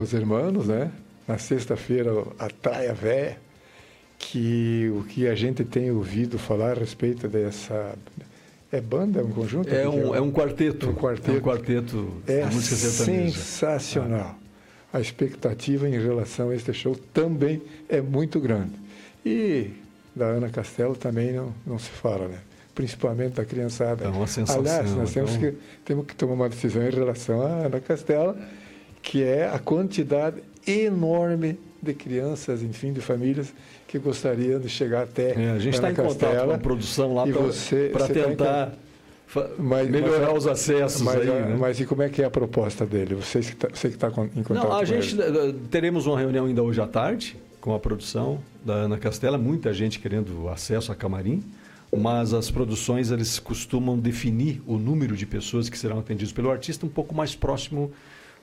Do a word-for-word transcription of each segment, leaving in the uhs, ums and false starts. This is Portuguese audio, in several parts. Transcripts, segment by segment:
os irmãos, né? Na sexta-feira, a Traia Véia, que o que a gente tem ouvido falar a respeito dessa... É banda, é um conjunto? É um, é um quarteto. Um quarteto. É um quarteto é de música sertaneja. Sensacional. Ah. A expectativa em relação a este show também é muito grande. E da Ana Castela também não, não se fala, né? Principalmente da criançada. É uma sensação. Aliás, nós temos, então... que, temos que tomar uma decisão em relação à Ana Castela, que é a quantidade enorme de crianças, enfim, de famílias que gostariam de chegar até é, a gente está em Castela, contato com a produção lá para tentar tá mas, melhorar mas, os acessos mas, aí. Né? Mas e como é que é a proposta dele? Você que está você que tá em contato Não, a com gente ele. Teremos uma reunião ainda hoje à tarde com a produção da Ana Castela, muita gente querendo acesso a camarim, mas as produções eles costumam definir o número de pessoas que serão atendidas pelo artista um pouco mais próximo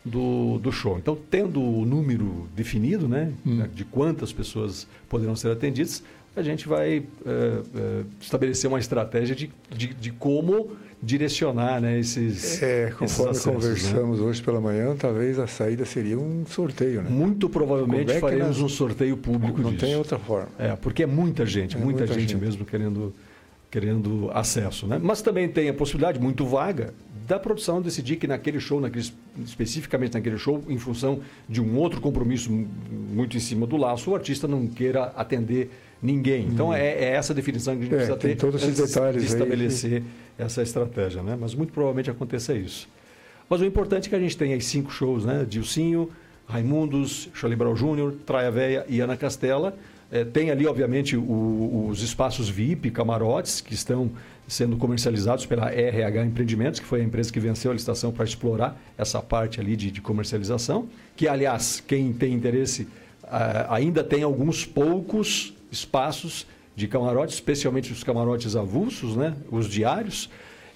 Do, do show. Então, tendo o número definido, né, hum. de quantas pessoas poderão ser atendidas, a gente vai é, é, estabelecer uma estratégia de, de, de como direcionar, né, esses É, conforme esses acessos, conversamos né? hoje pela manhã, talvez a saída seria um sorteio, né? Muito provavelmente é faremos nós... um sorteio público Não disso. tem outra forma. É, porque é muita gente, é muita, muita gente, gente mesmo querendo, querendo acesso, né? Mas também tem a possibilidade, muito vaga, da produção decidir que naquele show, naquele, especificamente naquele show, em função de um outro compromisso muito em cima do laço, o artista não queira atender ninguém. Hum. Então, é, é essa definição que a gente é, precisa ter todos esses detalhes de estabelecer aí que... essa estratégia, né? Mas muito provavelmente aconteça isso. Mas o importante é que a gente tenha aí cinco shows, né? Dilcinho, Raimundos, Charlie Brown Júnior, Traia Véia e Ana Castela. É, tem ali, obviamente, o, os espaços V I P, camarotes, que estão sendo comercializados pela R H Empreendimentos, que foi a empresa que venceu a licitação para explorar essa parte ali de, de comercialização, que, aliás, quem tem interesse, uh, ainda tem alguns poucos espaços de camarotes, especialmente os camarotes avulsos, né? Os diários.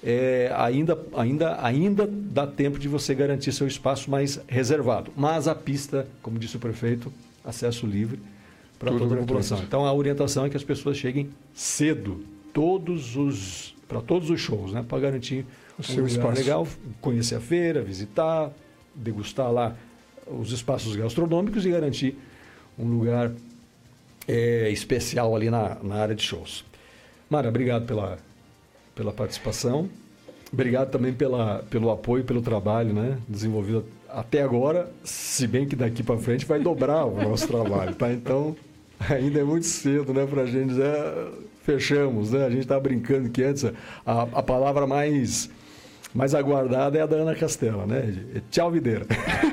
É, ainda, ainda, ainda dá tempo de você garantir seu espaço mais reservado. Mas a pista, como disse o prefeito, acesso livre para toda a população. Então, a orientação é que as pessoas cheguem cedo, todos os, para todos os shows, né? Para garantir o um seu lugar espaço. Legal, conhecer a feira, visitar, degustar lá os espaços gastronômicos e garantir um lugar é, especial ali na, na área de shows. Mara, obrigado pela, pela participação. Obrigado também pela, pelo apoio, pelo trabalho, né? Desenvolvido até agora, se bem que daqui para frente vai dobrar o nosso trabalho, tá? Então, ainda é muito cedo, né, para a gente dizer, fechamos, né? A gente está brincando que antes a, a palavra mais, mais aguardada é a da Ana Castela, né? Tchau, videira.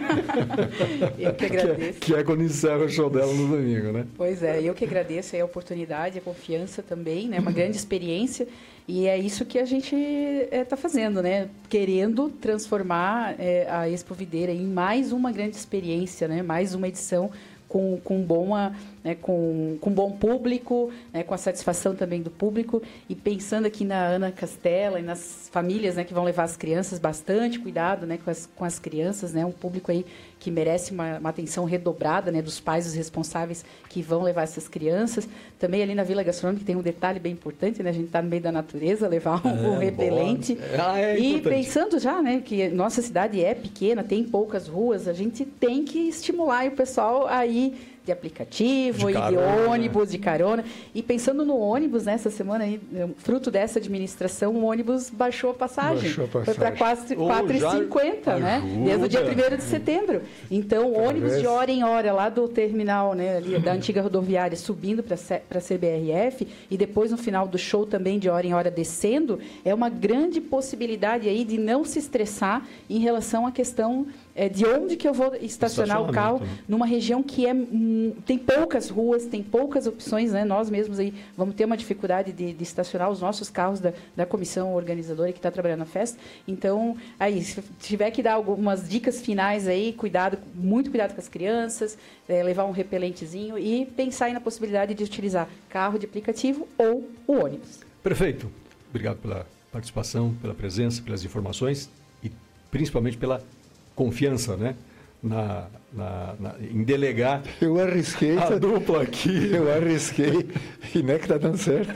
Eu que agradeço. Que é, que é quando encerra o show dela no domingo, né? Pois é, eu que agradeço a oportunidade, a confiança também, né? Uma grande experiência. E é isso que a gente está é, fazendo, né? Querendo transformar é, a Expo Videira em mais uma grande experiência, né? Mais uma edição com, com, boa, né? com, com bom público, né? Com a satisfação também do público. E pensando aqui na Ana Castela e nas famílias, né? Que vão levar as crianças, bastante cuidado, né? Com as, com as crianças, né? Um público aí que merece uma, uma atenção redobrada, né? Dos pais, os responsáveis que vão levar essas crianças. Também ali na Vila Gastronômica tem um detalhe bem importante, né? A gente está no meio da natureza, levar um, é, um repelente. Ah, é e importante. Pensando já, né? Que nossa cidade é pequena, tem poucas ruas, a gente tem que estimular o pessoal aí de aplicativo, de e carona, de ônibus, de carona. E pensando no ônibus, né, essa semana, aí, fruto dessa administração, o ônibus baixou a passagem. Baixou a passagem. Foi para quase quatro e cinquenta, né? Desde o dia primeiro de setembro. Então, o ônibus de hora em hora, lá do terminal, né, ali, da antiga rodoviária, subindo para a C B R F, e depois, no final do show, também de hora em hora descendo, é uma grande possibilidade aí de não se estressar em relação à questão é, de onde que eu vou estacionar o carro, numa região que é, hum, tem poucas ruas, tem poucas opções, né? Nós mesmos aí vamos ter uma dificuldade de, de estacionar os nossos carros da, da comissão organizadora que está trabalhando na festa. Então, aí, se tiver que dar algumas dicas finais aí, cuidado, muito cuidado com as crianças, é, levar um repelentezinho e pensar aí na possibilidade de utilizar carro de aplicativo ou o ônibus. Prefeito, obrigado pela participação, pela presença, pelas informações e principalmente pela confiança, né? Na, na, na, em delegar eu arrisquei a dupla aqui. Eu arrisquei e não é que está dando certo.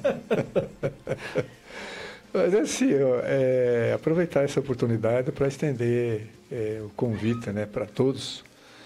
Mas assim, é, aproveitar essa oportunidade para estender é, o convite, né, para todos